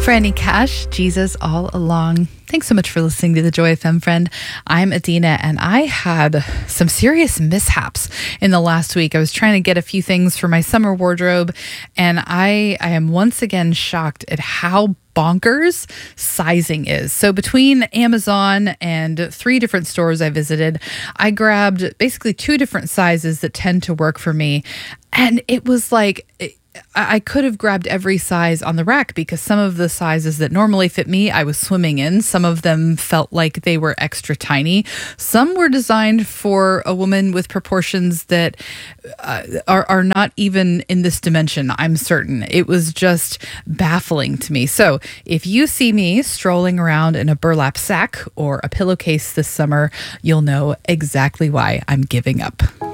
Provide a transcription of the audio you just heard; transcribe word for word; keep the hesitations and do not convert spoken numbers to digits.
Franny Cash, Jesus All Along. Thanks so much for listening to the Joy F M, friend. I'm Adina, and I had some serious mishaps in the last week. I was trying to get a few things for my summer wardrobe, and I, I am once again shocked at how bonkers sizing is. So between Amazon and three different stores I visited, I grabbed basically two different sizes that tend to work for me. And it was like, I could have grabbed every size on the rack because some of the sizes that normally fit me, I was swimming in. Some of them felt like they were extra tiny. Some were designed for a woman with proportions that uh, are, are not even in this dimension, I'm certain. It was just baffling to me. So if you see me strolling around in a burlap sack or a pillowcase this summer, you'll know exactly why I'm giving up.